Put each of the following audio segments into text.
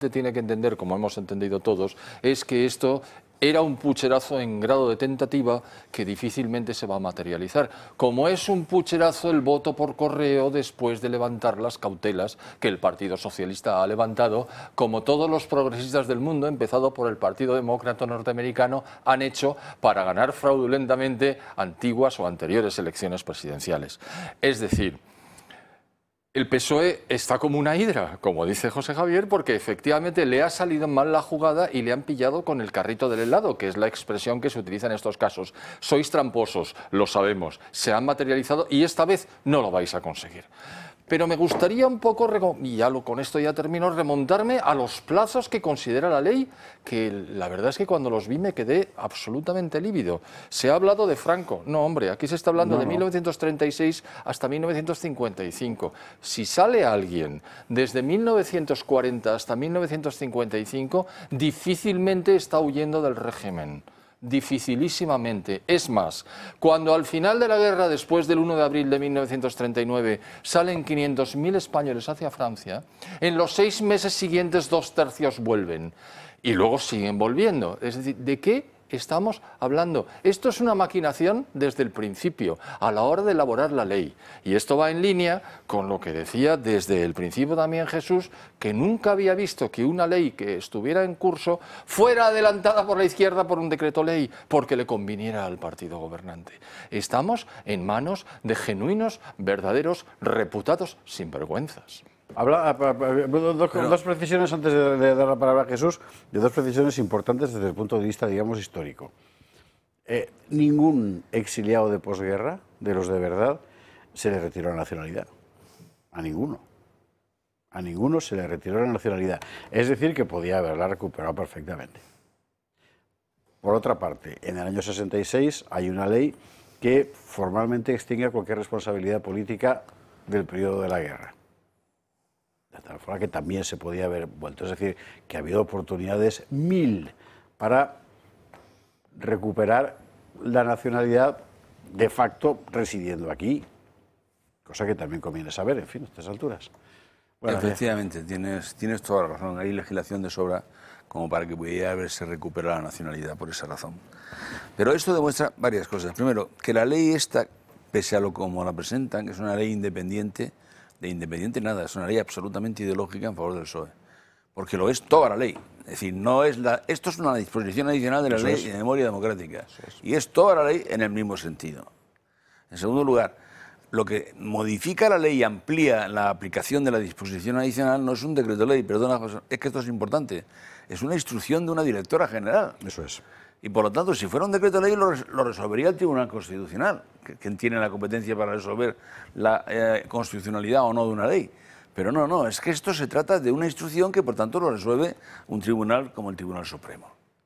tiene que entender, como hemos entendido todos, es que esto era un pucherazo en grado de tentativa que difícilmente se va a materializar. Como es un pucherazo el voto por correo después de levantar las cautelas que el Partido Socialista ha levantado, como todos los progresistas del mundo, empezado por el Partido Demócrata norteamericano, han hecho para ganar fraudulentamente antiguas o anteriores elecciones presidenciales. Es decir, el PSOE está como una hidra, como dice José Javier, porque efectivamente le ha salido mal la jugada y le han pillado con el carrito del helado, que es la expresión que se utiliza en estos casos. Sois tramposos, lo sabemos, se han materializado y esta vez no lo vais a conseguir. Pero me gustaría un poco, y ya con esto ya termino, remontarme a los plazos que considera la ley, que la verdad es que cuando los vi me quedé absolutamente lívido. Se ha hablado de Franco. No, hombre, aquí se está hablando de 1936 hasta 1955. Si sale alguien desde 1940 hasta 1955, difícilmente está huyendo del régimen. Dificilísimamente. Es más, cuando al final de la guerra, después del 1 de abril de 1939, salen 500.000 españoles hacia Francia, en los 6 meses siguientes 2/3 vuelven y luego siguen volviendo. Es decir, ¿de qué estamos hablando? Esto es una maquinación desde el principio, a la hora de elaborar la ley. Y esto va en línea con lo que decía desde el principio también Jesús, que nunca había visto que una ley que estuviera en curso fuera adelantada por la izquierda por un decreto ley, porque le conviniera al partido gobernante. Estamos en manos de genuinos, verdaderos, reputados sinvergüenzas. Dos precisiones antes de dar la palabra a Jesús, de dos precisiones importantes desde el punto de vista, digamos, histórico. Ningún exiliado de posguerra, de los de verdad, se le retiró la nacionalidad. A ninguno. A ninguno se le retiró la nacionalidad. Es decir, que podía haberla recuperado perfectamente. Por otra parte, en el año 66 hay una ley que formalmente extingue cualquier responsabilidad política del periodo de la guerra. De tal forma que también se podía haber vuelto. Es decir, que ha habido oportunidades 1000 para recuperar la nacionalidad de facto residiendo aquí. Cosa que también conviene saber, en fin, a estas alturas. Bueno, efectivamente, tienes toda la razón. Hay legislación de sobra como para que pudiera haberse recuperado la nacionalidad por esa razón. Pero esto demuestra varias cosas. Primero, que la ley esta, pese a lo como la presentan, que es una ley independiente, de independiente nada, es una ley absolutamente ideológica en favor del PSOE, porque lo es toda la ley. Es decir, no es esto es una disposición adicional de la ley de memoria democrática, y es toda la ley en el mismo sentido. En segundo lugar, lo que modifica la ley y amplía la aplicación de la disposición adicional no es un decreto de ley, perdona, José, es que esto es importante, es una instrucción de una directora general. Eso es. Y por lo tanto, si fuera un decreto de ley, lo resolvería el Tribunal Constitucional, que tiene la competencia para resolver la constitucionalidad o no de una ley. Pero no, es que esto se trata de una instrucción que por tanto lo resuelve un tribunal como el Tribunal Supremo.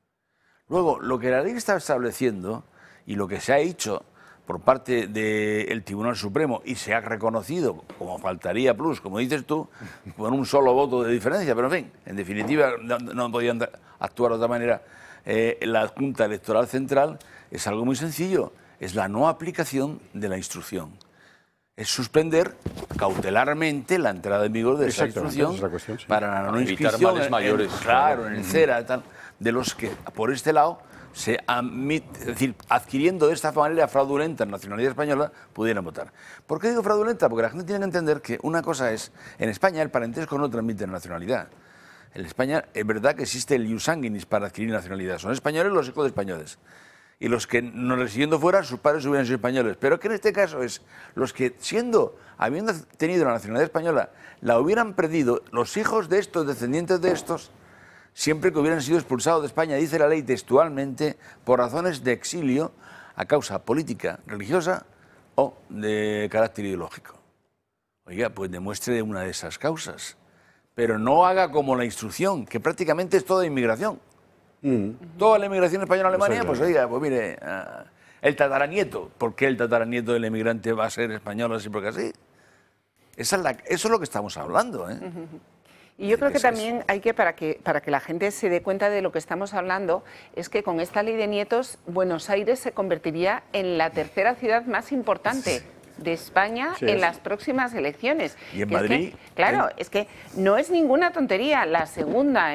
Luego, lo que la ley está estableciendo y lo que se ha hecho por parte del Tribunal Supremo y se ha reconocido, como faltaría plus, como dices tú, con un solo voto de diferencia, pero en fin, en definitiva no podían actuar de otra manera. La Junta Electoral Central es algo muy sencillo, es la no aplicación de la instrucción. Es suspender cautelarmente la entrada en vigor de esa instrucción para la no inscripción mayores, claro, en el CERA, tal, de los que por este lado se admite, es decir, adquiriendo de esta manera fraudulenta nacionalidad española, pudieran votar. ¿Por qué digo fraudulenta? Porque la gente tiene que entender que una cosa es, en España el parentesco no transmite nacionalidad. En España es verdad que existe el ius sanguinis para adquirir nacionalidad. Son españoles los hijos de españoles. Y los que no residiendo fuera, sus padres hubieran sido españoles. Pero que en este caso es los que, habiendo tenido la nacionalidad española, la hubieran perdido, los hijos de estos, descendientes de estos, siempre que hubieran sido expulsados de España, dice la ley textualmente, por razones de exilio a causa política, religiosa o de carácter ideológico. Oiga, pues demuestre una de esas causas. Pero no haga como la instrucción, que prácticamente es toda inmigración. Toda la inmigración española a Alemania, pues oiga, pues mire, el tataranieto, ¿por qué el tataranieto del emigrante va a ser español así porque así? Eso es lo que estamos hablando, ¿eh? Y yo creo que también hay que, para que la gente se dé cuenta de lo que estamos hablando, es que con esta ley de nietos, Buenos Aires se convertiría en la tercera ciudad más importante de España Sí, en es. las próximas elecciones. Y en Que es que, Madrid, claro, es que no es ninguna tontería. La segunda